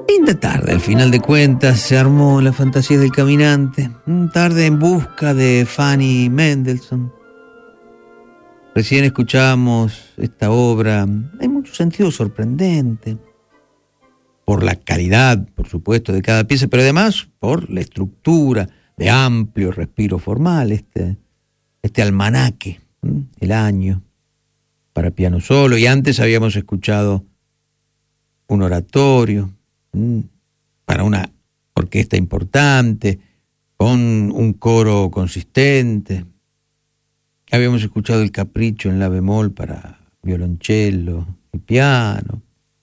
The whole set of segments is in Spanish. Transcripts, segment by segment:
Linda tarde, al final de cuentas, se armó la fantasía del caminante. Tarde en busca de Fanny Mendelssohn. Recién escuchamos esta obra, en muchos sentidos sorprendente, por la calidad, por supuesto, de cada pieza, pero además por la estructura de amplio respiro formal, este almanaque, el año, para piano solo. Y antes habíamos escuchado un oratorio para una orquesta importante, con un coro consistente. Habíamos escuchado el capricho en la bemol para violonchelo y piano.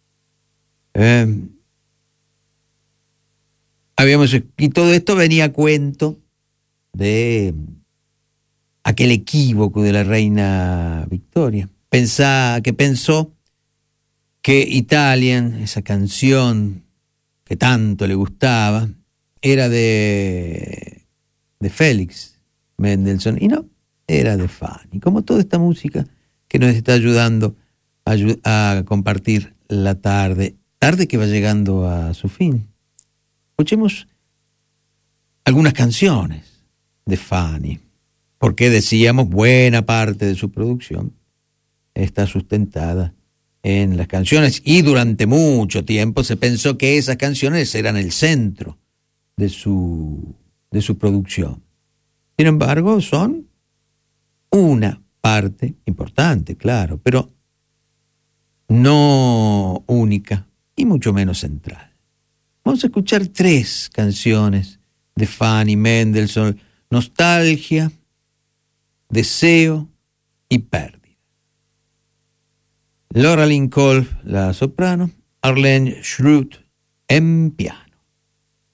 Y todo esto venía a cuento de aquel equívoco de la reina Victoria. Que pensó que Italian, esa canción que tanto le gustaba, era de Félix Mendelssohn, y no, era de Fanny. Como toda esta música que nos está ayudando a compartir la tarde que va llegando a su fin. Escuchemos algunas canciones de Fanny, porque decíamos buena parte de su producción está sustentada en las canciones, y durante mucho tiempo se pensó que esas canciones eran el centro de su producción. Sin embargo, son una parte importante, claro, pero no única y mucho menos central. Vamos a escuchar 3 canciones de Fanny Mendelssohn: Nostalgia, Deseo y Pérdida. Laura Lynn Kolb, la soprano, Arlene Schrute en piano.